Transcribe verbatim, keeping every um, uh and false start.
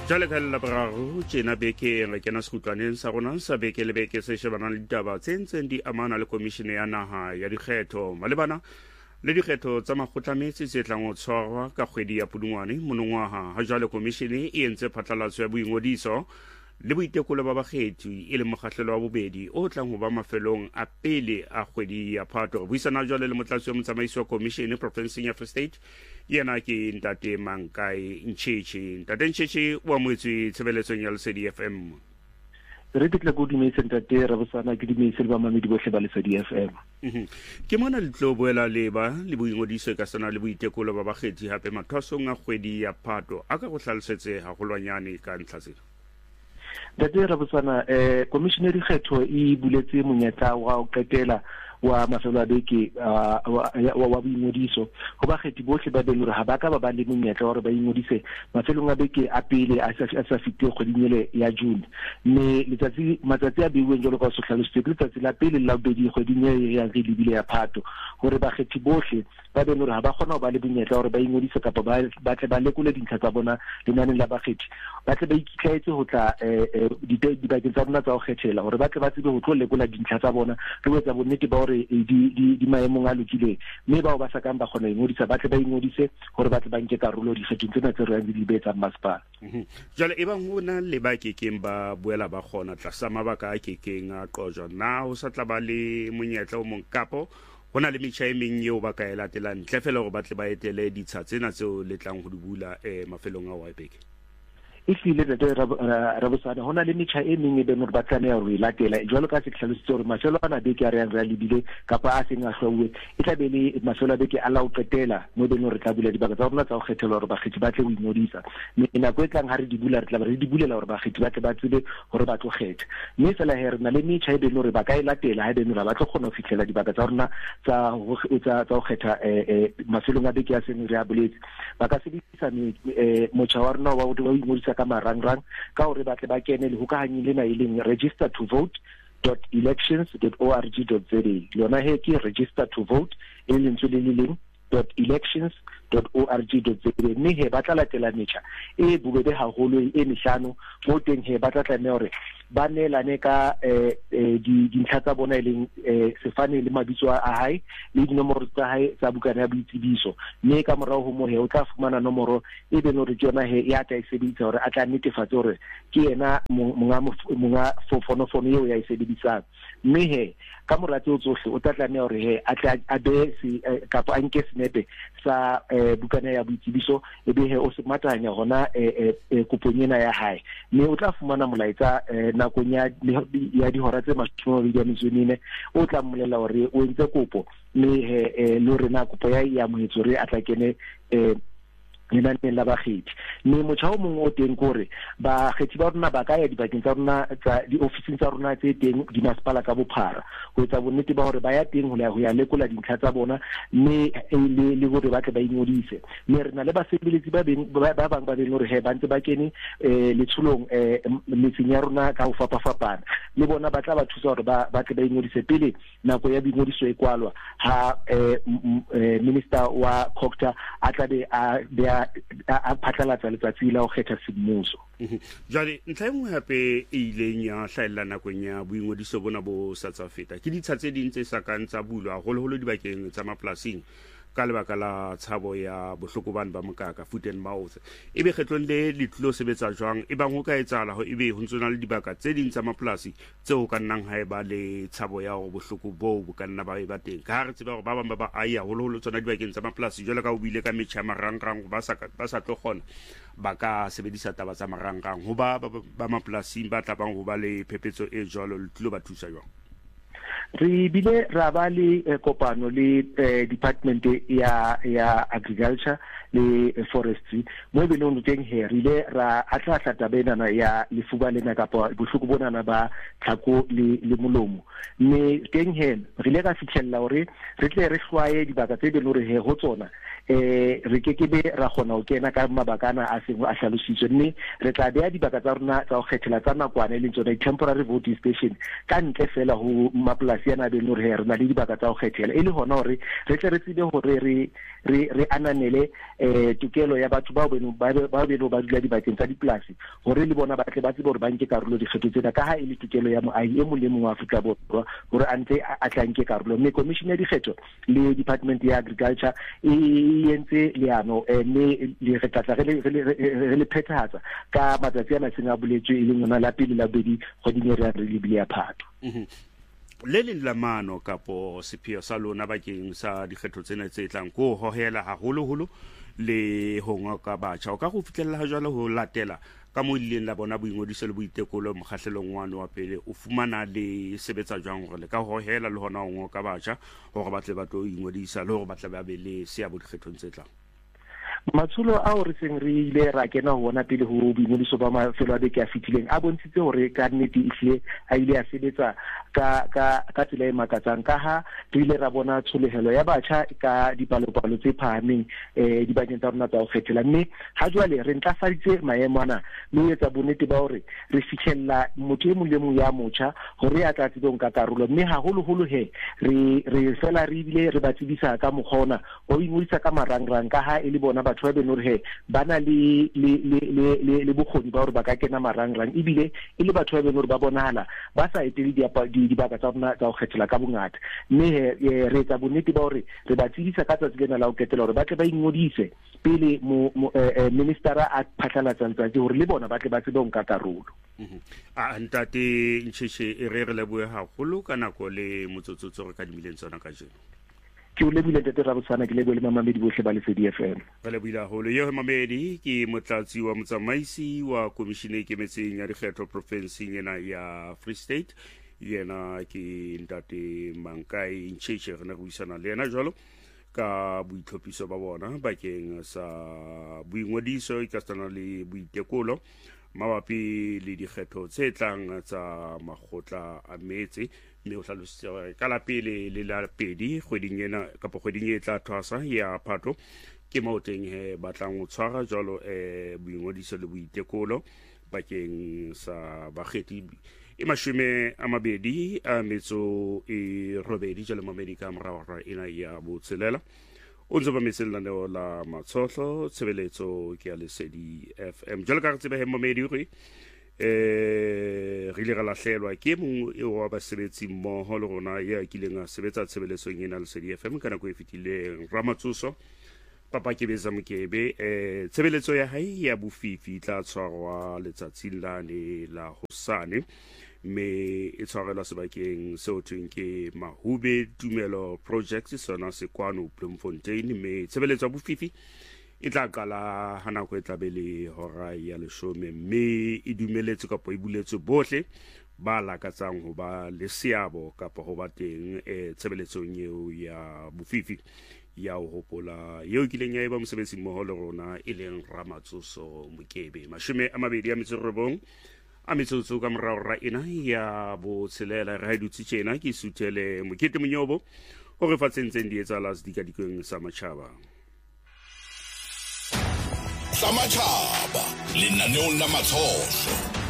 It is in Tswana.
Jale ka la brago tjena beke re kena sekhutlwaneng sa rona sa beke le beke se shebana le ditaba tse ntseng di amana le komishene ya naha ya dikgetho malebana le dikgetho tsa makgotlametsi tse tlang ho tshwarwa ka kgwedi ya Pudungwane monongwaha ha jwale komishene e entse phatlalatso ya boingodiso le boitekolo ba bakgethi e le mokgahlelo wa bobedi o tlang ho ba mafelong a pele a kgwedi ya Phato. Re buisana jwale le motlatsi wa motsamaisi wa komishene provinseng ya Free State yena ke Ntate Mankai Ntshitshi. Ntate Ntshitshi wa moetsi tshebeletsong ya Lesedi F M. Re ditla go dumedisa Ntate Rabosana ke dumedisa le ba mamedi bohle ba Lesedi F M. Mhm. Ke mona le tlo boela leba le boingodiso ka sana le boitekolo ba bakgethi hape mathwasong a kgwedi ya Phato a ka go hlalosetse haholo-nyane ka ntlha tsena. Ntate Rabosana eh commissioner dikgetho e buletse monyetla wa ho qetela wa mafelo a beke wa boingodiso go bakgethi bohle ba belore ha ba ka ba ba le monyetla hore ba ingodise mafelong a beke a pele a sa fite kgweding ya June mme letsatsi matsatsi a beuweng jalo ka sohlalositse ke letsatsi la pele la bobedi kgweding ya re lebile ya Phato hore bakgethi bohle ba belore ha ba kgona ho ba le monyetla hore ba ingodise kapa ba tle ba lekole dintlha tsa bona lenaneng la bakgethi ba tle ba ikitlaetse ho tla dibakeng tsa rona tsa ho kgethela hore ba tle ba tsebe ho tlo lekola dintlha tsa bona re wetsa bonnete ba hore di di di maemong a lokileng mme bao ba sa kang ba kgona ingodisa ba tle ba ingodise hore ba tle ba nke karolo dikgethong tsena tse re di betsa masepala. Jwale e bang hona le ba kekeng ba boela ba kgona tlasa mabaka a kekeng a qojwa na ho sa tla ba le monyetla o mong kapo hona le metjha e meng eo ba ka e latelang ntle fela hore ba tle ba etele ditsha tsena tseo le tlang ho di bula mafelong a wa beke. E file Ntate Rabosana hona le metjha e meng e be mo ba tlameha ho e latela jwalo ka se hlalositse hore mafelo ana beke a re re lebile kapa a seng a hlauwe e tla be le mafelo a beke a la o qetela mo be no re tla bula dibaka tsa rona tsa go kgethela hore bakgethi ba tle ho ingodisa mme nako e tlang ha re di bula re tla re di bulela hore bakgethi ba tle ba tsebe hore ba tlo kgetha mme fela he re na le metjha e be no re ba ka e latela ha be no ba tlo kgona ho fihlela dibaka tsa rona tsa tsa tsa go kgetha mafelong a beke a seng re a buletse ba ka sebedisa motjha wa rona wa ho ingodisa ka marangrang ka hore ba tle ba kene le hokahanyi lena e leng register to vote dot elections dot org dot za lona he ke register to vote e leng tswe le leng dot elections dot org dot za mme he ba tla latela metjha e bobebe haholo e mehlano mo teng he ba tla tlameha hore ba nelane ka di dintlha tsa bona e leng sefane le mabitso a hae le dinomoro tsa hae tsa bukana ya boitsebiso mme ka morao ho mo he o tla fumana nomoro e be no re tsona he ya tla e sebedisa hore a tla netefatsa hore ke yena monga monga fonofono eo ya e sebedisang mme he ka moratse o tsohle o tla tlameha hore he a tla a be se kapa a nke senepe sa bukana ya boitsebiso e be he o se matanya hona koponyena ya hae mme o tla fumana molaetsa nakong ya ya dihora tse mashome a mabedi a nne o tla mmolela hore o entse kopo mme he le re na kopo ya ya moetso re a tla kene lenaneng la bakgethi mme motjha o mong o teng kore bakgethi ba rona ba ka ya dibakeng tsa rona tsa di-officing tsa rona tse teng di masepala ka bophara ho etsa bonnete ba hore ba ya teng ho ya lekola dintlha tsa bona mme le hore ba tle ba ingodise mme re na le basebeletsi ba bang ba bang ba beng hore he ba ntse ba kene letsholong metseng ya rona ka ho fapafapana le bona ba tla ba thusa hore ba tle ba ingodise pele nako ya boingodiso e kwalwa ha minister wa Cocta a tla be a a phatlalatsa letsatsi la ho kgetha semmuso. Jwale ntlha e nngwe hape e ileng ya hlahella nakong ya boingodiso bona bo sa tsa feta ke ditsha tse ding tse sa kang tsa bulwa haholoholo dibakeng tsa mapolasing ka lebaka la tshabo ya bohloko bane ba mokaka foot and mouth ebe kgetlong le le tlo sebetsa jwang e bang ho ka etsahala ho ebe ho ntsona le dibaka tse ding tsa mapolasi tseo ka nnang ha eba le tshabo ya ho bohloko bo bo ka nna ba ba teng ka re tseba hore ba bang ba ba aya holoholo tsona dibakeng tsa mapolasi jwale ka o bile ka metjha marangrang ba sa ba sa tlo kgona ba ka sebedisa taba tsa marangrang ho ba ba mapolasing ba tla bang ho ba le phepetso e jwalo le tlo ba thusa jwang. Re bile ra ba le kopano le department ya ya agriculture le forestry mo be le teng he re ile ra atla tlata benana ya lefuba lena kapa bohloko bonana ba tlhako le le molomo mme teng he re ile ka fitlhella hore re tle re hlwaye dibaka tse be lore he ho tsona eh re ke ke be ra gona ho kena ka mabakana a seng a hlalositswe mme re tla beya dibaka tsa rona tsa go kgethela tsa nakwana le tsona temporary voting station ka ntle fela ho mapolasi yana be lore he re na le dibaka tsa go kgethela e le hona hore re tle re tsebe hore re re re ananele eh tukelo ya batho ba beno ba ba beno ba dula dibakeng tsa dipolasi hore le bona ba tle ba tsebe hore ba nke karolo dikgetho tsena ka ha e le tukelo ya moahi e mong le mong wa Afrika Borwa hore a ntse a tla nke karolo. Mme commission ya dikgetho le department ya agriculture e entse leano mme le re tla re le phethahatsa ka matsatsi a matsheng a buletswe e leng yona la pele la bedi kgoding e re re lebile ya Phato. Le leng la mano kapo sepheo sa lona bakeng sa dikgetho tsena tse tlang ko hohela haholoholo le hongwa ka batjha o ka go fitlhella jalo ho latela ka mo ileng la bona boingodiso le boitekolo mokgahlelong wano wa pele o fumana le sebetsa jwang gore le ka hohela le hona hongwa ka batjha hore ba tle ba tlo ingodisa le hore ba tle ba be le seabo dikgethong tse tlang. Matsholo a hore seng re ile ra kena ho bona pele ho boingodiso ba mafelo a beke a fitileng a bontshitse hore ka nnete ihle a ile a sebetsa ka ka ka tsela e makatsang ka ha re ile ra bona tsholehelo ya batjha ka dipalopalo tse phahameng eh dibakeng tsa rona tsa ho kgethela. Mme ha jwale re ntlafaditse maemo ana le ho etsa bonnete ba hore re fihlella motho e mong le mong ya motjha hore a tla tsebong ka karolo. Mme haholoholo he re re fela re ile re ba tsebisa ka mokgona o ingodisa ka marangrang ka ha e le bona batho ba beno he bana le le le le le bokgoni ba hore ba ka kena marangrang ebile e le batho ba beno ba bonahala ba sa etele di dibaka tsa rona tsa ho kgethela ka bongata. Mme re etsa bonnete ba hore re ba tsebisa ka tsatsi lena la ho ketela hore ba tle ba ingodise pele ministera a phatlalatsa letsatsi hore le bona ba tle ba tsebe ho nka karolo. A ntate Ntsheshe e re re lebohe haholo ka nako le motsotsotso re ka dimileng tsona ka jeno. Ke o lebile ntate Rabosana ke lebo le mamamedi bohle ba Lesedi F M. Re lebohile haholo yo mamedi ke motlatsi wa motsamaisi wa komishene e kemetseng ya dikgetho provinseng ena ya Free State yena ke ntate Mankai Ntsheshe re ne re buisana le yena jwalo ka boitlhophiso ba bona bakeng sa boingodiso e ka tsana le boitekolo mabapi le dikgetho tse tlang tsa makgotla a metse. Mme o hlalositse ka la pele le la pedi kgweding ena kapo kgweding e tla thwasa ya Phato ke mo teng he batlang ho tshwara jwalo eh boingodiso le boitekolo bakeng sa bakgethi e mashome a mabedi a metso e robedi jalo mamedi ka morara ena ya botselela o ntse ba mesellaneo la matshohlo tshebeletso ke ya Lesedi F M jalo ka re tsebe he mamedi re eh re ile ra lahlelwa ke mong e wa basebetsi mmoho le rona ya kileng a sebetsa tshebeletsong ena Lesedi F M kana go e fitileng Ramatsuso Papa Kebeza Mokebe eh tshebeletso ya hae ya bofifi tla tshwarwa letsatsing la ne la hosane me e tshwarelwa sebakeng seo thweng ke Mahube Tumelo Project sona se kwano Bloemfontein me tshebeletso ya bofifi e tla qala hana go etla bele hora ya leshome mme e dumeletse kapo e buletse bohle ba lakatsang ho ba le seabo kapo ho ba teng e tshebeletsong eo ya bofifi ya ho hopola yeo kileng ya eba mosebetsi mmoho le rona e leng Ramatsuso Mokebe mashome a mabedi a metso robong a metsotso ka morao ra ena ya bo tshelela re ha dutse tjena ke suthele Mokete Monyobo o re fatsentseng di etsa las dikadikeng sa matjhaba sa matjhaba lenaneo la matshohlo.